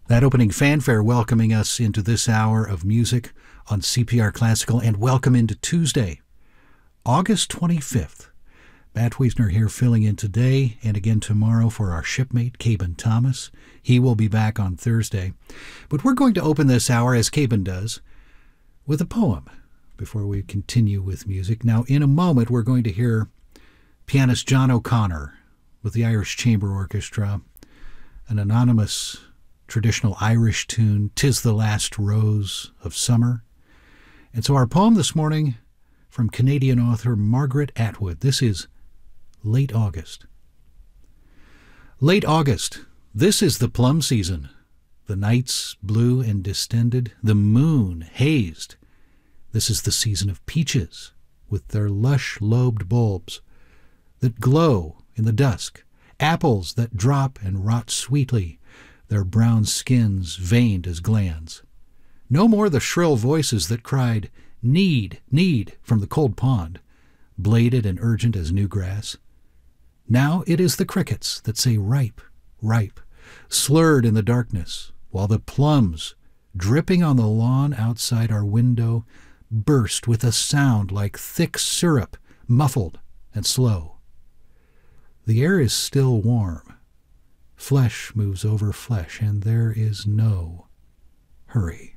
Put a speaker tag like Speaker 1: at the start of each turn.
Speaker 1: That opening fanfare welcoming us into this hour of music on CPR Classical, and welcome into Tuesday, August 25th. Matt Wiesner here filling in today and again tomorrow for our shipmate, Caben Thomas. He will be back on Thursday. But we're going to open this hour, as Caben does, with a poem before we continue with music. Now, in a moment, we're going to hear pianist John O'Connor with the Irish Chamber Orchestra, an anonymous traditional Irish tune, "'Tis the Last Rose of Summer." And so our poem this morning from Canadian author Margaret Atwood. This is Late August. Late August, this is the plum season. The nights blue and distended, the moon hazed. This is the season of peaches, with their lush-lobed bulbs that glow in the dusk, apples that drop and rot sweetly, their brown skins veined as glands. No more the shrill voices that cried, "Need, need," from the cold pond, bladed and urgent as new grass. Now it is the crickets that say ripe, ripe, slurred in the darkness, while the plums, dripping on the lawn outside our window, burst with a sound like thick syrup, muffled and slow. The air is still warm. Flesh moves over flesh, and there is no hurry.